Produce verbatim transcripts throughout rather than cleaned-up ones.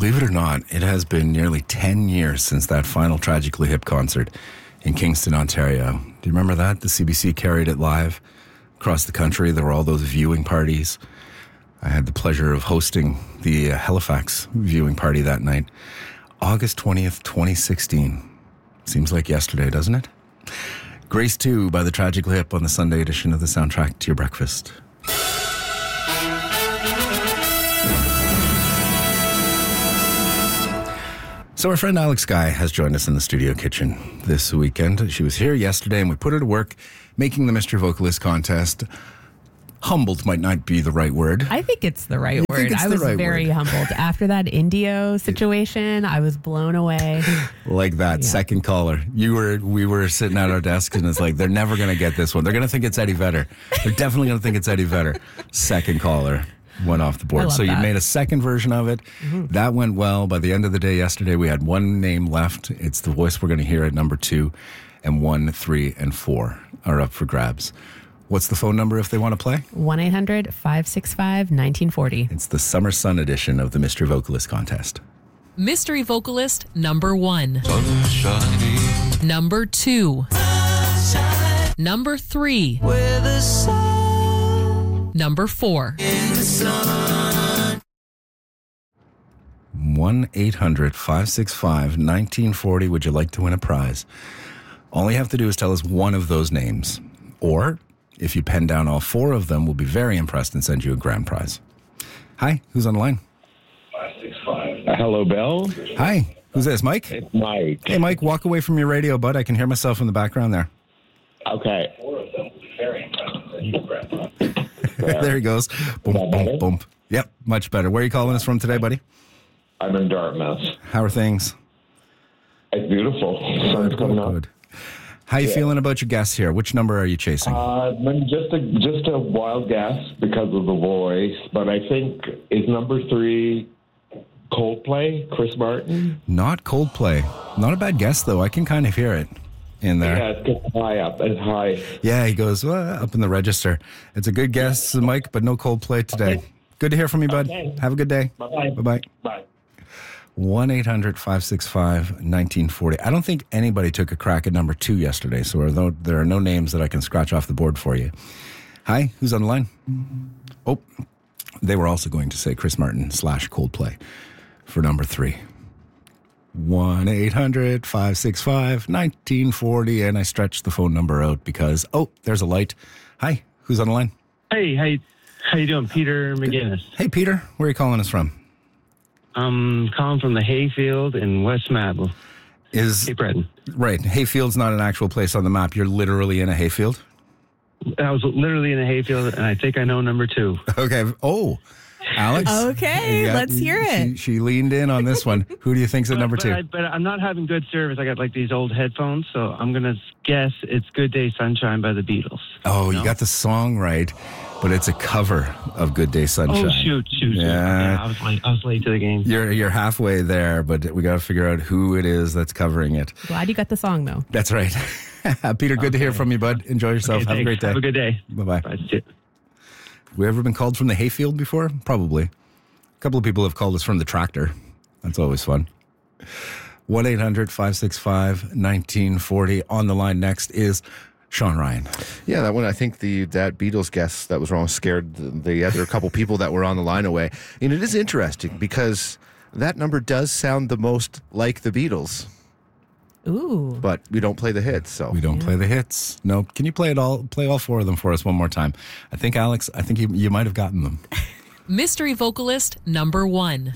Believe it or not, it has been nearly ten years since that final Tragically Hip concert in Kingston, Ontario. Do you remember that? The C B C carried it live across the country. There were all those viewing parties. I had the pleasure of hosting the uh, Halifax viewing party that night. August twentieth, twenty sixteen. Seems like yesterday, doesn't it? Grace two by the Tragically Hip on the Sunday edition of the Soundtrack to Your Breakfast. So our friend Alex Guy has joined us in the studio kitchen this weekend. She was here yesterday and we put her to work making the Mystery Vocalist contest. Humbled might not be the right word. I think it's the right You word. think it's I the was right very word. humbled. After that Indio situation, I was blown away. Like that, Yeah. second caller. You were, we were sitting at our desks and it's like, they're never going to get this one. They're going to think it's Eddie Vedder. They're definitely going to think it's Eddie Vedder. Second caller went off the I board. love So you that. made a second version of it. Mm-hmm. That went well. By the end of the day yesterday, we had one name left. It's the voice we're going to hear at number two, and one, three, and four are up for grabs. What's the phone number if they want to play? one eight hundred five six five one nine four zero. It's the Summer Sun edition of the Mystery Vocalist contest. Mystery vocalist number one. Number two. Number three. Number four. one eight hundred five six five one nine four zero. Would you like to win a prize? All you have to do is tell us one of those names. Or, if you pen down all four of them, we'll be very impressed and send you a grand prize. Hi, who's on the line? Uh, hello, Bill. Hi, who's this, Mike? It's Mike. Hey, Mike, walk away from your radio, bud. I can hear myself in the background there. Okay. There he goes. Boom, that boom, better? boom. Yep, much better. Where are you calling us from today, buddy? I'm in Dartmouth. How are things? It's beautiful. Sun's coming up. Good. How you feeling about your guess here? Which number are you chasing? Uh, then just a just a wild guess because of the voice, but I think is number three Coldplay, Chris Martin. Not Coldplay. Not a bad guess, though. I can kind of hear it in there. Yeah, it's good high up. It's high. Yeah, he goes well, up in the register. It's a good guess, Mike, but no Coldplay today. Okay. Good to hear from you, bud. Okay. Have a good day. Bye-bye. Bye-bye. Bye. one eight hundred five six five one nine four zero. I don't think anybody took a crack at number two yesterday, so although there are no names that I can scratch off the board for you. Hi, who's on the line? Oh, they were also going to say Chris Martin slash Coldplay for number three. one eight hundred five six five one nine four zero, and I stretched the phone number out because, oh, there's a light. Hi, who's on the line? Hey, how you, how you doing? Peter McGinnis. Hey, Peter, where are you calling us from? I'm calling from the Hayfield in West Mabel, Is Cape Breton. Right, Hayfield's not an actual place on the map. You're literally in a hayfield? I was literally in a hayfield, and I think I know number two. Okay. Oh, Alex? Okay, Yeah, let's hear it. She, she leaned in on this one. Who do you think's at number but, two? I, but I'm not having good service. I got like these old headphones, so I'm going to guess it's Good Day Sunshine by the Beatles. Oh, you No? got the song right, but it's a cover of Good Day Sunshine. Oh, shoot, shoot, shoot. Yeah. Yeah, I was late. I was late to the game. You're you're halfway there, but we got to figure out who it is that's covering it. Glad you got the song, though. That's right. Peter, good to hear from you, bud. Enjoy yourself. Okay, Have a great thanks. day. Have a good day. Bye-bye. Bye. See you. We ever been called from the hayfield before? Probably. A couple of people have called us from the tractor. That's always fun. one eight hundred five six five one nine four zero. On the line next is Sean Ryan. Yeah, that one, I think the that Beatles guess that was wrong scared the, the other couple people that were on the line away. And it is interesting because that number does sound the most like the Beatles, Ooh. but we don't play the hits, so. We don't play the hits. No. Can you play it all? Play all four of them for us one more time? I think, Alex, I think you, you might have gotten them. Mystery vocalist number one.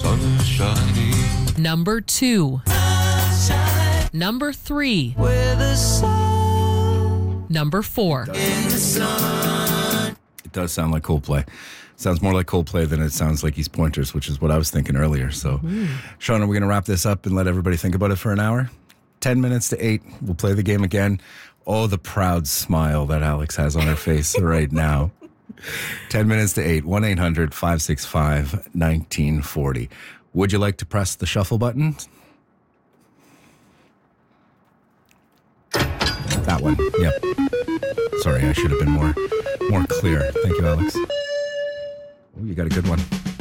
Number two. Number three. Number four. It does sound like Coldplay. Sounds more like Coldplay than it sounds like East Pointers, which is what I was thinking earlier. So, Sean, are we going to wrap this up and let everybody think about it for an hour? Ten minutes to eight. We'll play the game again. Oh, the proud smile that Alex has on her face right now. Ten minutes to eight. one eight hundred five six five one nine four zero. Would you like to press the shuffle button? That one. Yep. Sorry, I should have been more more clear. Thank you, Alex. Oh, you got a good one.